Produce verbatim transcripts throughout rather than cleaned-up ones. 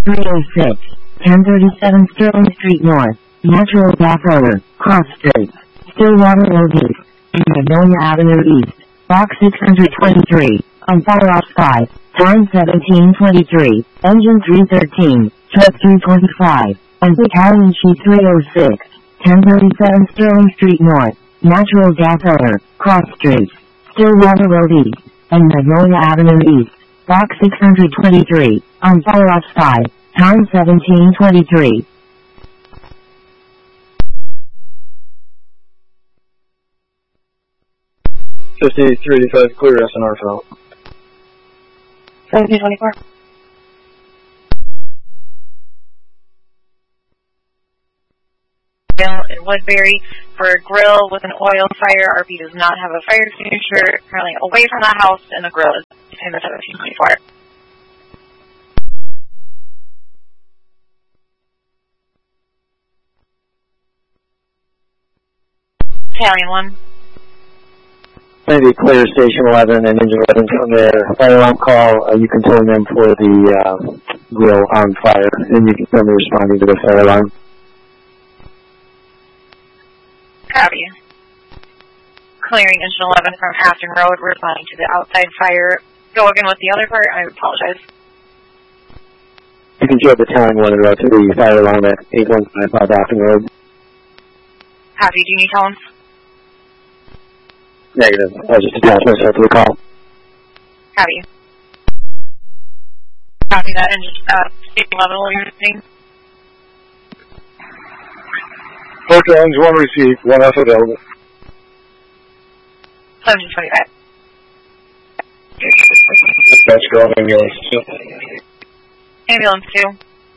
three oh six, ten thirty-seven Sterling Street North, natural gas odor, cross streets, Stillwater Road East, and Magnolia Avenue East, box six hundred twenty-three, on fire off five, time seventeen twenty-three, engine three thirteen, truck two twenty-five, and battalion sheet three oh six, ten thirty-seven Sterling Street North, natural gas odor, cross streets, Stillwater Road East, and Magnolia Avenue East, box six hundred twenty-three, on fire off five, time seventeen twenty-three. fifty-three eighty-five, clear S N R for out. seventeen twenty-four. In Woodbury for a grill with an oil fire. R P does not have a fire extinguisher currently away from the house, and the grill is in the seventeen twenty-four. Battalion one. Maybe clear station eleven and engine eleven from there. Fire alarm call, uh, you can tell them for the uh, grill on fire, and you can tell me responding to the fire alarm. Copy. Clearing engine eleven from Afton Road, responding to the outside fire. Go again with the other part, I apologize. You can show battalion one and route to the fire alarm at eight one five five Afton Road. Copy, do you need tones? Negative. I'll just attach myself to the call. Copy. Copy that, and uh, station eleven will be receiving. Four tones, one received, one F available. seventeen twenty-five. That's girl ambulance two. Ambulance two.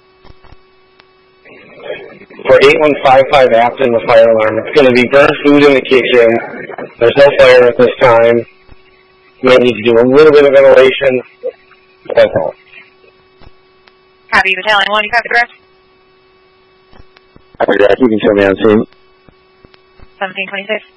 For eight one five five Afton, the fire alarm, it's going to be burnt food in the kitchen. There's no fire at this time. You might need to do a little bit of ventilation. That's all. Copy, battalion one, you copy the rest? Copy that. You can show me on scene. seventeen twenty-six.